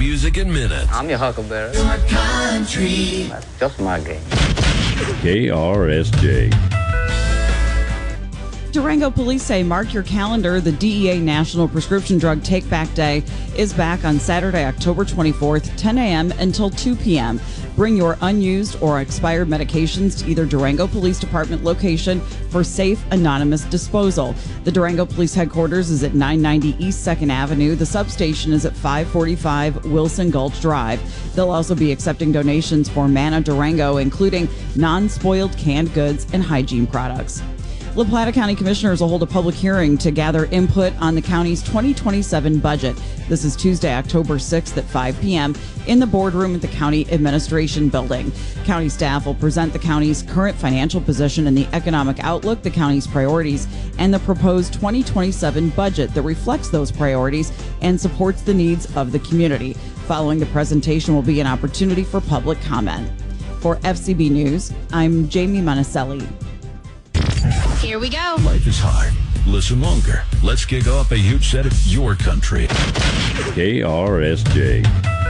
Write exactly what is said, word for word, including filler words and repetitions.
music in minutes. I'm your huckleberry. Your country. That's just my game. K R S J. Durango police say mark your calendar. The D E A National Prescription Drug Take Back Day is back on Saturday, October twenty-fourth, ten a.m. until two p.m. Bring your unused or expired medications to either Durango Police Department location for safe, anonymous disposal. The Durango Police Headquarters is at nine ninety East second Avenue. The substation is at five forty-five Wilson Gulch Drive. They'll also be accepting donations for Manna Durango, including non-spoiled canned goods and hygiene products. La Plata County Commissioners will hold a public hearing to gather input on the county's twenty twenty-seven budget. This is Tuesday, October sixth at five p.m. in the boardroom at the County Administration Building. County staff will present the county's current financial position and the economic outlook, the county's priorities, and the proposed twenty twenty-seven budget that reflects those priorities and supports the needs of the community. Following the presentation will be an opportunity for public comment. For F C B News, I'm Jamie Monticelli. Here we go. Life is hard. Listen longer. Let's kick off a huge set of your country. K R S J.